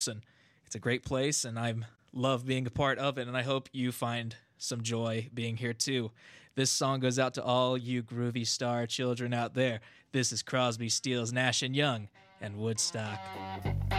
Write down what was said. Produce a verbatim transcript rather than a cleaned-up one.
and it's a great place, and I love being a part of it, and I hope you find some joy being here too. This song goes out to all you Groovy Star children out there. This is Crosby, Stills, Nash and Young, and Woodstock.